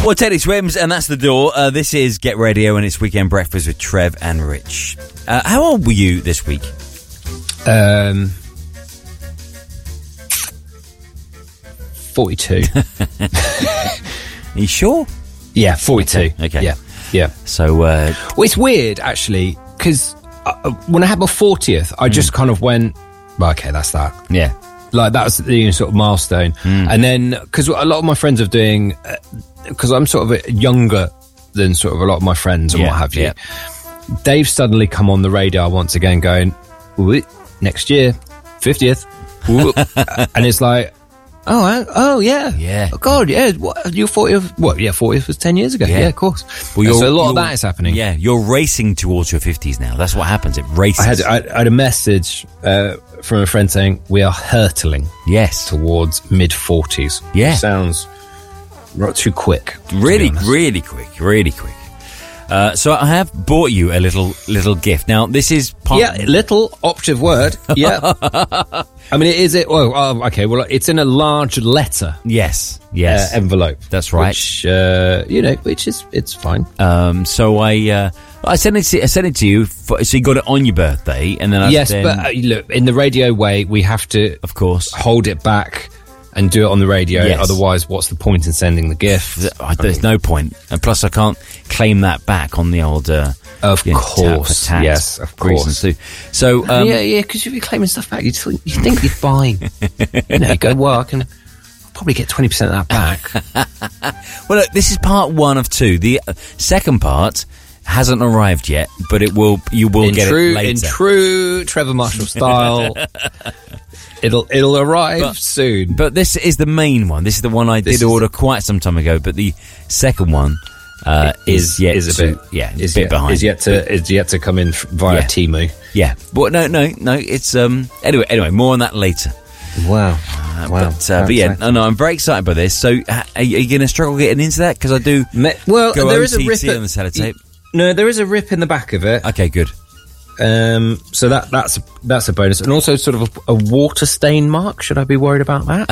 Well, Teddy Swims, and that's the door. This is Get Radio, and it's Weekend Breakfast with Trev and Rich. How old were you this week? 42. Are you sure? Yeah, 42. Okay. Yeah. So, well, it's weird, actually, because when I had my 40th, I just kind of went, well, okay, that's that. yeah. Like, that was the sort of milestone. And then, because a lot of my friends are doing, because I'm sort of younger than sort of a lot of my friends and what have you, they've suddenly come on the radar once again going, ooh, next year, 50th. Ooh. And it's like, oh, yeah. Yeah. Oh, God, yeah. What, you're 40th? What, yeah, 40th was 10 years ago. Yeah, of course. Well, so a lot of that is happening. Yeah, you're racing towards your 50s now. That's what happens. It races. I had a message from a friend saying, we are hurtling towards mid-40s. Yeah. Which sounds not too quick. Really quick. So I have bought you a little gift. Now, this is part... Yeah, little, operative word. Yeah. I mean, is it... Well, okay, well, it's in a large letter. Yes. Envelope. That's right. Which, which is... It's fine. So I sent it to you, so you got it on your birthday, and then but look, in the radio way, we have to... Of course. Hold it back and do it on the radio. Yes. Otherwise, what's the point in sending the gift? There's no point. And plus, I can't claim that back on the old... of course. Yes, of course. Too. So, yeah, because if you're claiming stuff back, you think you're fine. You go, well, I can probably get 20% of that back. Well, look, this is part 1 of 2. The second part hasn't arrived yet, but it will. You will get it later. In true Trevor Marshall style... It'll arrive soon. But this is the main one. This is the one I did order quite some time ago. But the second one is a bit behind. Is yet to come in via Temu. Yeah. But no. It's anyway. More on that later. Wow. But yeah, no. I'm very excited by this. So, are you going to struggle getting into that? Because I do. There is a rip on the sellotape. No, there is a rip in the back of it. Okay, good. So that's a bonus, and also sort of a water stain mark. Should I be worried about that?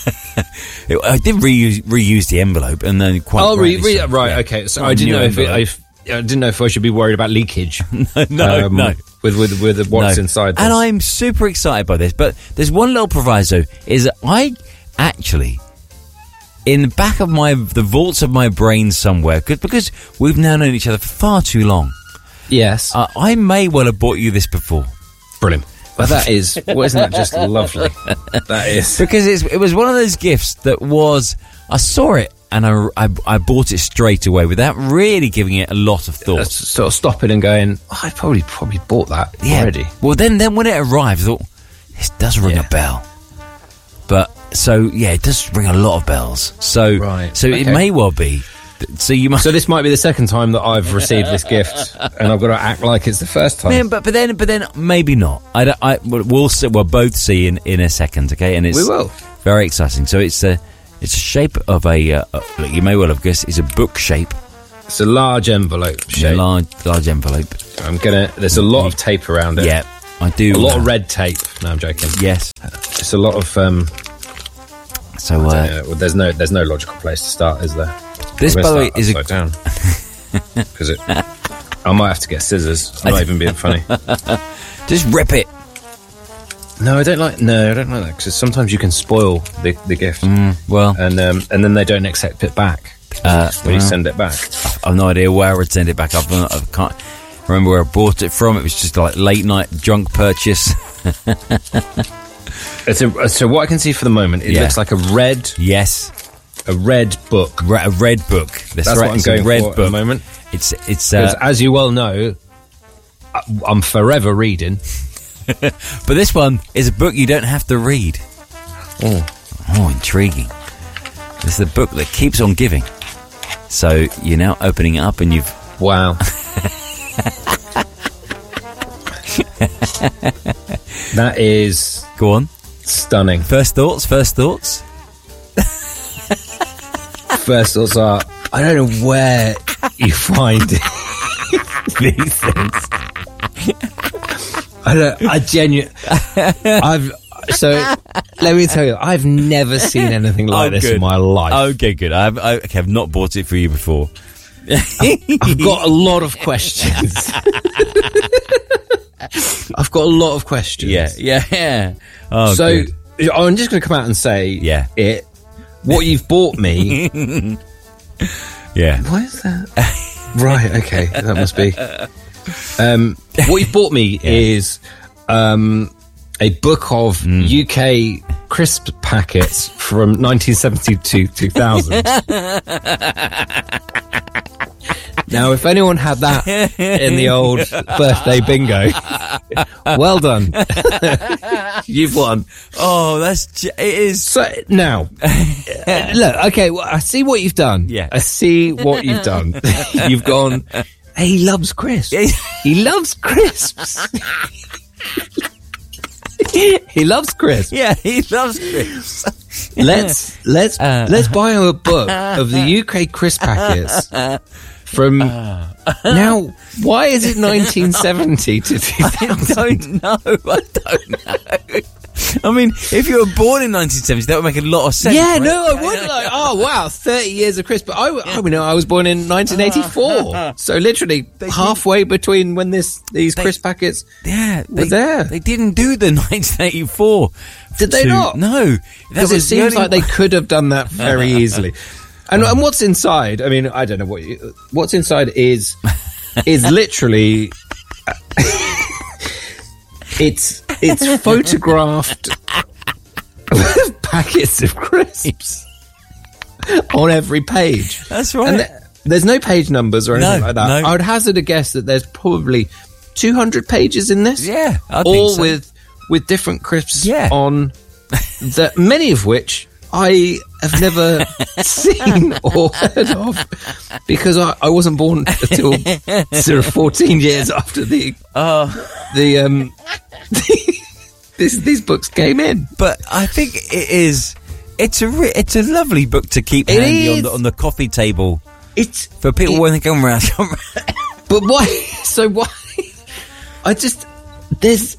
I did reuse the envelope, and then quite. Oh, right. Okay, so I didn't know if I should be worried about leakage. No. With what's inside this. And I'm super excited by this, but there's one little proviso: is that I actually, in the back of the vaults of my brain somewhere, because we've now known each other for far too long. Yes. I may well have bought you this before. Brilliant. But that is... Well, isn't that just lovely? That is. Because it was one of those gifts that was... I saw it and I bought it straight away without really giving it a lot of thought. Sort of stopping and going, I probably bought that already. Well, then when it arrived, I thought, this does ring a bell. But, so, yeah, it does ring a lot of bells. So, it may well be... So this might be the second time that I've received this gift, and I've got to act like it's the first time. Man, but then maybe not. We'll both see in a second, okay? And we will. Very exciting. So it's a shape of a. Look, you may well have guessed it's a book shape. It's a large envelope shape. Large envelope. There's a lot of tape around it. Yeah, I do. A lot of red tape. No, I'm joking. Yes, it's a lot of. There's no logical place to start, is there? This, by the way, is down because I might have to get scissors. I'm not even being funny. Just rip it. No, I don't like that because sometimes you can spoil the gift. Well, and then they don't accept it back when you send it back. I've no idea where I would send it back. I can't remember where I bought it from. It was just like late night junk purchase. So what I can see for the moment, it looks like a red. Yes. A red book. A red book. That's right. What I'm going for at the moment. It's as you well know, I'm forever reading. But this one is a book you don't have to read. Oh, intriguing. It's the book that keeps on giving. So you're now opening it up and you've... Wow. That is... Go on. Stunning. First thoughts? First thoughts are, I don't know where you find these things. Let me tell you, I've never seen anything like this in my life. Okay, good. I have not bought it for you before. I've got a lot of questions. I've got a lot of questions. Yeah. Oh, so good. I'm just going to come out and say what you've bought me. Yeah. Why is that? Right, okay. That must be. What you've bought me is a book of UK crisp packets from 1970 to 2000. Now, if anyone had that in the old birthday bingo, well done. You've won. Oh, it is. So, now, look, okay, well, I see what you've done. Yeah. I see what you've done. You've gone, hey, he loves crisps. He loves crisps. He loves crisps. Yeah, he loves crisps. Let's buy him a book of the UK crisp packets from now. Why is it 1970 to 2000? I don't know. I mean, if you were born in 1970, that would make a lot of sense. Yeah, right? no, I would. Like, oh wow, 30 years of crisp. But I was born in 1984, so literally halfway between when these crisp packets were there. They didn't do the 1984. Did they not? No, because it seems like they could have done that very easily. And what's inside? I mean, I don't know what's inside is literally. It's photographed packets of crisps on every page. That's right. And there's no page numbers or anything like that. No. I would hazard a guess that there's probably 200 pages in this. Yeah, I all think so. with different crisps on, many of which I have never seen or heard of because I wasn't born until sort of 14 years after these books came in. But I think it's a lovely book to keep handy on the coffee table. It's for people when they come around. But why? So why? There's.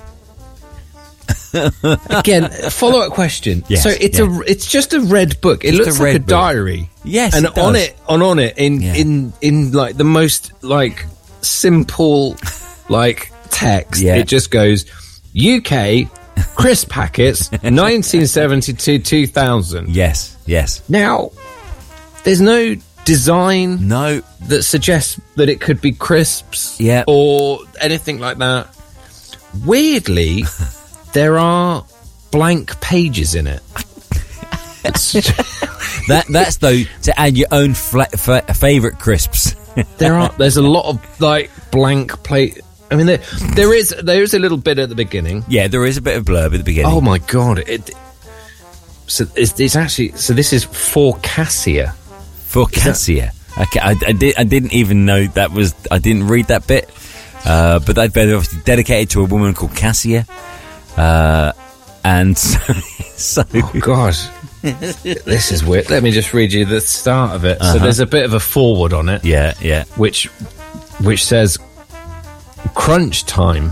Again, follow-up question. Yes, so it's just a red book. It looks like a diary. Yes, and it does. on it in like the most like simple like text. Yeah. It just goes UK crisp packets 1970 to 2000. Yes. Now, there's no design that suggests that it could be crisps or anything like that. Weirdly, there are blank pages in it. That's though to add your own favourite crisps. There's a lot of like blank plate. I mean, there is a little bit at the beginning. Yeah, there is a bit of blurb at the beginning. Oh my god! So it's actually this is for Cassia. For Cassia. Okay, I didn't even know that was. I didn't read that bit. But they've been obviously dedicated to a woman called Cassia. And so oh god, this is weird. Let me just read you the start of it. So there's a bit of a foreword on it. Yeah. Which says crunch time.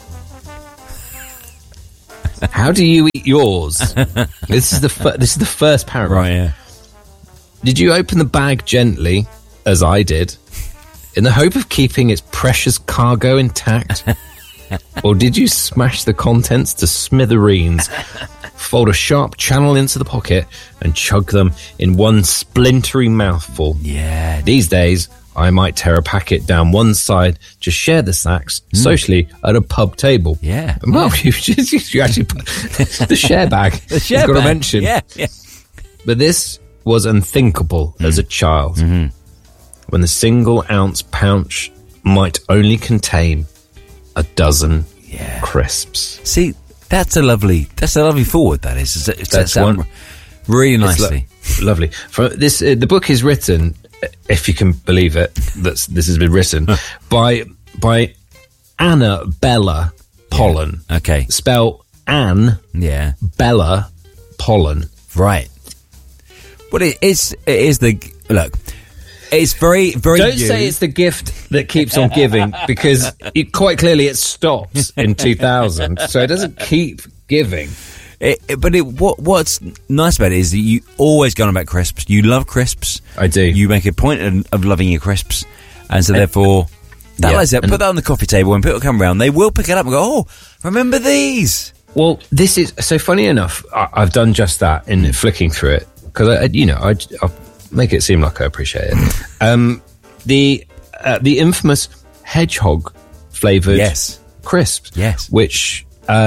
How do you eat yours? This is the first paragraph. Right. Yeah. Did you open the bag gently, as I did, in the hope of keeping its precious cargo intact? Or did you smash the contents to smithereens, fold a sharp channel into the pocket, and chug them in one splintery mouthful? Yeah. These days, I might tear a packet down one side to share the snacks socially at a pub table. Yeah. Well, you actually put the share bag. The share got bag. to mention. Yeah. But this was unthinkable as a child, when the single-ounce pouch might only contain a dozen crisps. See, that's a lovely forward. That is. That's one really nicely. Lovely. For this, the book is written, if you can believe it, this has been written by Annabella Pollen. Yeah. Okay. Spell Anne. Yeah. Bella Pollen. Right. But it is the look. It's very, very. Don't say it's the gift that keeps on giving, because quite clearly it stops in 2000, so it doesn't keep giving. What's nice about it is that you always go on about crisps. You love crisps. I do. You make a point of loving your crisps, and so therefore, put that on the coffee table. When people come around, they will pick it up and go, "Oh, remember these?" Well, this is so funny enough. I've done just that in flicking through it because I'll make it seem like I appreciate it. The infamous hedgehog flavored crisps, which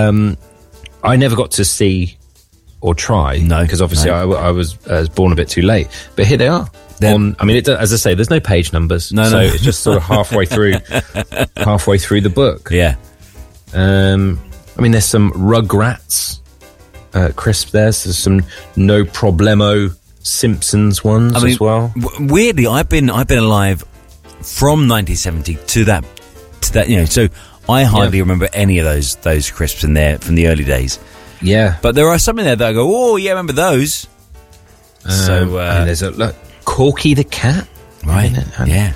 I never got to see or try, because obviously I was born a bit too late. But here they are. As I say, there's no page numbers, so it's just sort of halfway through the book. Yeah. There's some Rugrats crisp. There's some No Problemo Simpsons ones as well. Weirdly, I've been alive from 1970 to that. So I hardly remember any of those crisps in there from the early days. Yeah, but there are some in there that I go, "Oh yeah, remember those." There's Corky the cat, right? Yeah.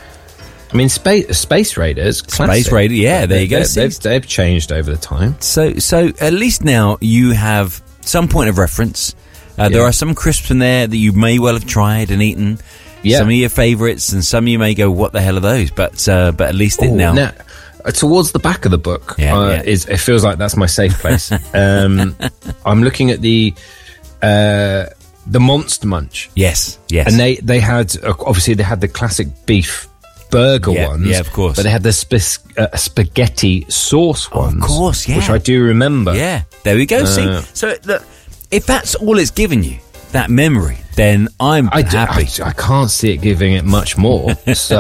Space Raiders. Classic. Space Raider, yeah, there you go. They've changed over the time. So at least now you have some point of reference. There are some crisps in there that you may well have tried and eaten. Yeah. Some of your favourites, and some you may go, "What the hell are those?" But at least now towards the back of the book, it feels like that's my safe place. I'm looking at the Monster Munch. Yes, and they had obviously they had the classic beef burger ones, yeah, of course. But they had the spaghetti sauce ones, of course, yeah, which I do remember. Yeah, there we go. See, so look, if that's all it's given you, that memory, then I'm happy. I can't see it giving it much more. So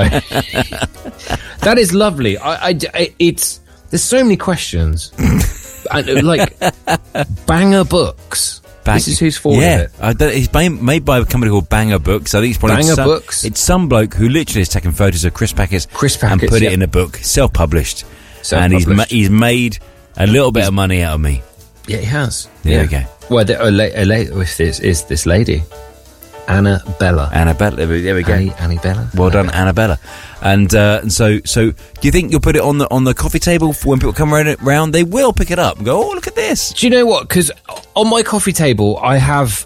that is lovely. There's so many questions. Like Banger Books. This is who's forwarded it. It's made by a company called Banger Books. I think it's probably Books. It's some bloke who literally has taken photos of crisp packets and put it in a book, self-published. And he's made a little bit of money out of me. Yeah, he has. There we go. Well, with this is this lady, Annabella. There we go. Annabella. Well done, Annabella. And so do you think you'll put it on the coffee table for when people come around? They will pick it up and go, "Oh, look at this." Do you know what? Because on my coffee table, I have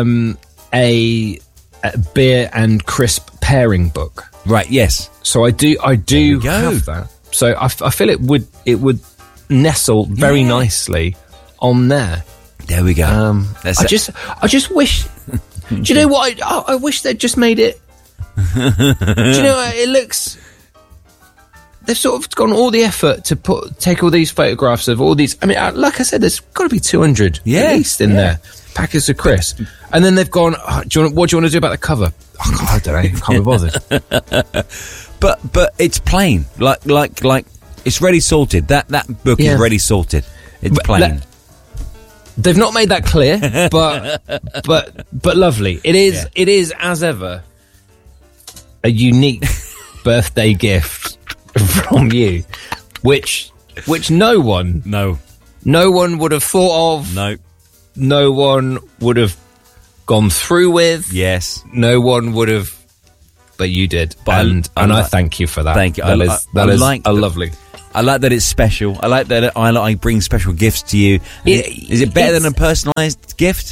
a beer and crisp pairing book. Right. Yes. So I do have that. So I feel it would nestle very nicely on there. There we go. I just wish. Do you know what? I wish they'd just made it. Do you know? It looks. They've sort of gone all the effort to take all these photographs of all these. I mean, like I said, there's got to be 200 at least in there. Packets of crisp, and then they've gone. What do you want to do about the cover? I don't know. I can't be bothered. But it's plain, like it's ready salted. That book is ready salted. It's plain. They've not made that clear, but lovely. It is. Yeah. It is as ever a unique birthday gift from you, which no one would have thought of. No one would have gone through with. Yes, no one would have, but you did, and I thank you for that. Thank you. That is lovely. I like that it's special. I like that I bring special gifts to you. Is it better than a personalised gift?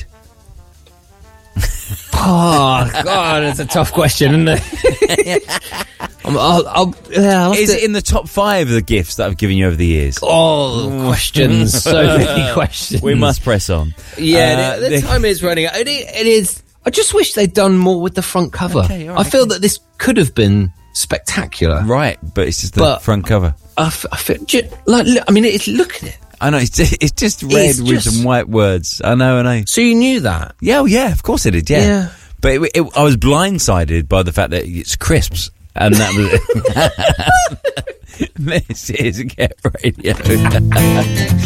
Oh, God, it's a tough question, isn't it? Is it in the top 5 of the gifts that I've given you over the years? Oh, questions. So many questions. We must press on. Yeah, the time is running out. It is. I just wish they'd done more with the front cover. Okay, right, I feel that this could have been spectacular. Right, but it's just the front cover. I feel, look at it. I know, it's just red with some white words. I know. So you knew that? Yeah, of course I did, yeah. But I was blindsided by the fact that it's crisps, and that was it. This is Get Radio.